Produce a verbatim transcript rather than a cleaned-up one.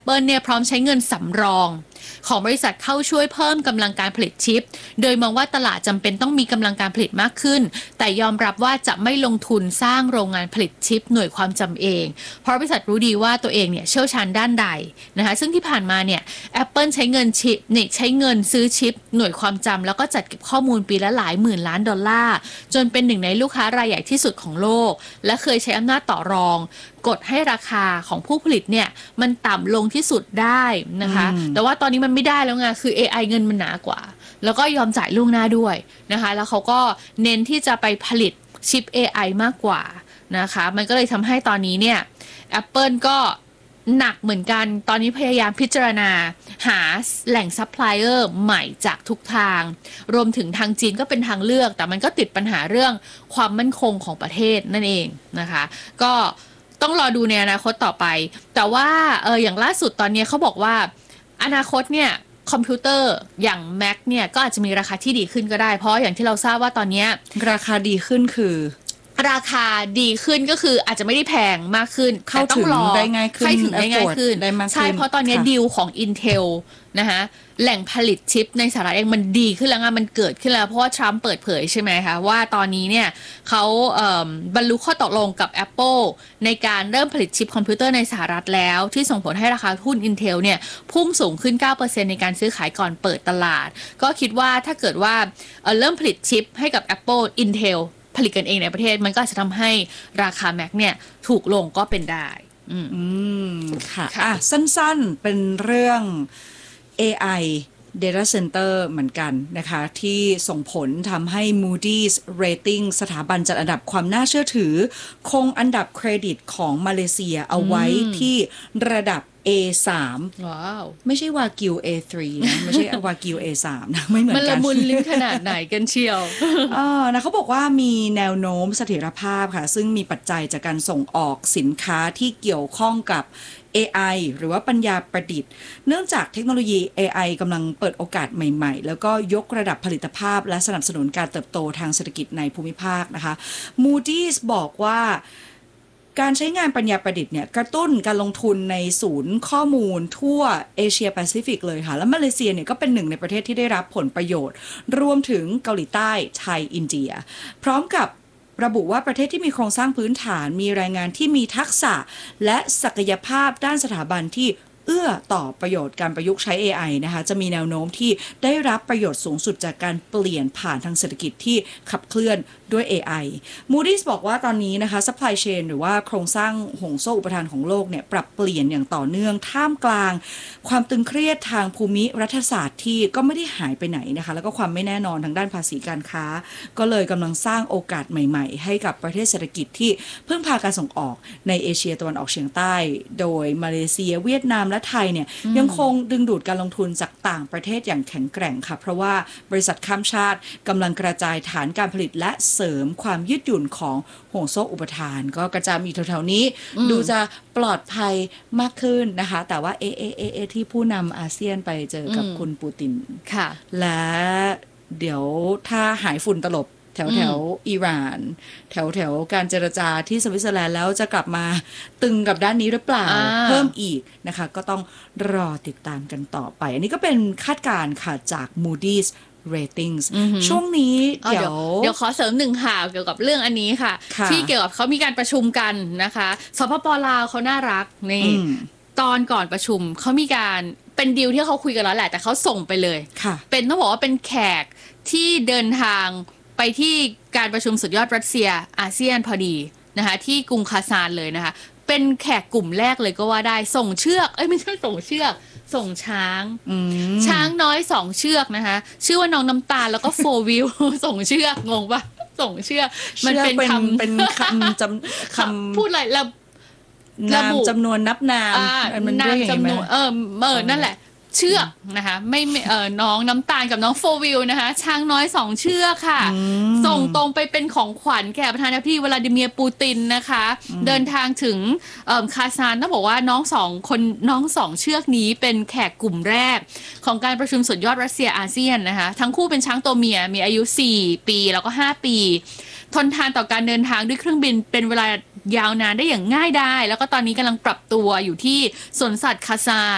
เบิร์นเนี่ยพร้อมใช้เงินสำรองของบริษัทเข้าช่วยเพิ่มกำลังการผลิตชิปโดยมองว่าตลาดจำเป็นต้องมีกำลังการผลิตมากขึ้นแต่ยอมรับว่าจะไม่ลงทุนสร้างโรงงานผลิตชิปหน่วยความจำเองเพราะบริษัทรู้ดีว่าตัวเองเนี่ยเชี่ยวชาญด้านใดนะคะซึ่งที่ผ่านมาเนี่ย Apple ใช้เงินชิปเนี่ยใช้เงินซื้อชิปหน่วยความจำแล้วก็จัดเก็บข้อมูลปีละหลายหมื่นล้านดอลลาร์จนเป็นหนึ่งในลูกค้ารายใหญ่ที่สุดของโลกและเคยใช้อำนาจต่อรองกดให้ราคาของผู้ผลิตเนี่ยมันต่ำลงที่สุดได้นะคะแต่ว่าตอนนี้มันไม่ได้แล้วไงคือ เอ ไอ เงินมันหนากว่าแล้วก็ยอมจ่ายล่วงหน้าด้วยนะคะแล้วเขาก็เน้นที่จะไปผลิตชิป เอ ไอ มากกว่านะคะมันก็เลยทำให้ตอนนี้เนี่ย Apple ก็หนักเหมือนกันตอนนี้พยายามพิจารณาหาแหล่งซัพพลายเออร์ใหม่จากทุกทางรวมถึงทางจีนก็เป็นทางเลือกแต่มันก็ติดปัญหาเรื่องความมั่นคงของประเทศนั่นเองนะคะก็ต้องรอดูในอนาคตต่อไปแต่ว่าเอออย่างล่าสุดตอนนี้เขาบอกว่าอนาคตเนี่ยคอมพิวเตอร์อย่าง Mac เนี่ยก็อาจจะมีราคาที่ดีขึ้นก็ได้เพราะอย่างที่เราทราบว่าตอนนี้ราคาดีขึ้นคือราคาดีขึ้นก็คืออาจจะไม่ได้แพงมากขึ้นเข้าถึงได้ง่ายขึ้นเข้าถึงได้ง่ายขึ้นใช่เพราะตอนนี้ดีลของ Intel นะคะแหล่งผลิตชิปในสหรัฐเองมันดีขึ้นแล้วไงมันเกิดขึ้นแล้วเพราะว่าทรัมป์เปิดเผยใช่ไหมคะว่าตอนนี้เนี่ยเขาเอ่อบรรลุข้อตกลงกับ Apple ในการเริ่มผลิตชิปคอมพิวเตอร์ในสหรัฐแล้วที่ส่งผลให้ราคาหุ้น Intel เนี่ยพุ่งสูงขึ้น เก้าเปอร์เซ็นต์ ในการซื้อขายก่อนเปิดตลาดก็คิดว่าถ้าเกิดว่าเอ่อเริ่มผลิตชิปให้กับ Apple Intelผลิตกันเองในประเทศมันก็จะทำให้ราคา Mac เนี่ยถูกลงก็เป็นได้อืมอืมค่ะอ่ะสั้นๆเป็นเรื่อง เอ ไอ Data Center เหมือนกันนะคะที่ส่งผลทำให้ Moody's Rating สถาบันจัดอันดับความน่าเชื่อถือคงอันดับเครดิตของมาเลเซียเอาไว้ที่ระดับ เอ สามว้าวไม่ใช่วากิว เอ สาม นะไม่ใช่วากิว เอ สาม นะไม่เหมือนกันมันละมุนลิ้นขนาดไหนกันเชียวอ่านะเขาบอกว่ามีแนวโน้มเสถียรภาพค่ะซึ่งมีปัจจัยจากการส่งออกสินค้าที่เกี่ยวข้องกับ เอ ไอ หรือว่าปัญญาประดิษฐ์เนื่องจากเทคโนโลยี เอ ไอ กำลังเปิดโอกาสใหม่ๆแล้วก็ยกระดับผลิตภาพและสนับสนุนการเติบโตทางเศรษฐกิจในภูมิภาคนะคะ Moody's บอกว่าการใช้งานปัญญาประดิษฐ์เนี่ยกระตุ้นการลงทุนในศูนย์ข้อมูลทั่วเอเชียแปซิฟิกเลยค่ะแล้วมาเลเซียเนี่ยก็เป็นหนึ่งในประเทศที่ได้รับผลประโยชน์รวมถึงเกาหลีใต้ไทยอินเดียพร้อมกับระบุว่าประเทศที่มีโครงสร้างพื้นฐานมีแรงงานที่มีทักษะและศักยภาพด้านสถาบันที่เอื้อต่อประโยชน์การประยุกต์ใช้ เอ ไอ นะคะจะมีแนวโน้มที่ได้รับประโยชน์สูงสุดจากการเปลี่ยนผ่านทางเศรษฐกิจที่ขับเคลื่อนด้วย เอ ไอ Moody's บอกว่าตอนนี้นะคะ supply chain หรือว่าโครงสร้างห่วงโซ่อุปทานของโลกเนี่ยปรับเปลี่ยนอย่างต่อเนื่องท่ามกลางความตึงเครียดทางภูมิรัฐศาสตร์ที่ก็ไม่ได้หายไปไหนนะคะแล้วก็ความไม่แน่นอนทางด้านภาษีการค้าก็เลยกำลังสร้างโอกาสใหม่ๆให้กับประเทศเศรษฐกิจที่พึ่งพาการส่งออกในเอเชียตะวันออกเฉียงใต้โดยมาเลเซียเวียดนามและไทยเนี่ยยังคงดึงดูดการลงทุนจากต่างประเทศอย่างแข็งแกร่งค่ะเพราะว่าบริษัทข้ามชาติกำลังกระจายฐานการผลิตและเสริมความยืดหยุ่นของห่วงโซ่อุปทานก็กระจายอยู่แถวๆนี้ดูจะปลอดภัยมากขึ้นนะคะแต่ว่าเอเอเอเอที่ผู้นำอาเซียนไปเจอกับคุณปูตินค่ะและเดี๋ยวถ้าหายฝุ่นตลบแถวแถวอิหร่านแถวแถวการเจรจาที่สวิตเซอร์แลนด์แล้วจะกลับมาตึงกับด้านนี้หรือเปล่าเพิ่มอีกนะคะก็ต้องรอติดตามกันต่อไปอันนี้ก็เป็นคาดการณ์ค่ะจาก Moody's ratings ช่วงนี้เดี๋ยวเดี๋ยวขอเสริมหนึ่งข่าวเกี่ยวกับเรื่องอันนี้ค่ะที่เกี่ยวกับเขามีการประชุมกันนะคะสปป.ลาวเขาน่ารักนี่ตอนก่อนประชุมเขามีการเป็นดีลที่เขาคุยกันแล้วแหละแต่เขาส่งไปเลยเป็นต้องบอกว่าเป็นแขกที่เดินทางไปที่การประชุมสุดยอดรัสเซียอาเซียนพอดีนะคะที่กรุงคาซานเลยนะคะเป็นแขกกลุ่มแรกเลยก็ว่าได้ส่งเชือกเอ้ยไม่ใช่ส่งเชือกส่งช้างช้างน้อยสองเชือกนะคะชื่อว่าน้องน้ำตาลแล้วก็โฟวิลส่งเชือกงงปะส่งเชือกมันเป็นคำเป็นคำจำคำพูดอะไรระนามจำนวนนับนามมันนามจำนวนเออเออนั่นแหละเชือกนะคะไม่เออน้องน้ำตาลกับน้องโฟวิลนะคะช้างน้อยสองเชือกค่ะส่งตรงไปเป็นของขวัญแก่ประธานาธิบดีวลาดิเมียร์ปูตินนะคะเดินทางถึงคาซานต้องบอกว่าน้องสองคนน้องสองเชือกนี้เป็นแขกกลุ่มแรกของการประชุมสุดยอดรัสเซียอาเซียนนะคะทั้งคู่เป็นช้างตัวเมียมีอายุสี่ปีแล้วก็ห้าปีทนทานต่อการเดินทางด้วยเครื่องบินเป็นเวลายาวนานได้อย่างง่ายดายแล้วก็ตอนนี้กำลังปรับตัวอยู่ที่สวนสัตว์คาซาน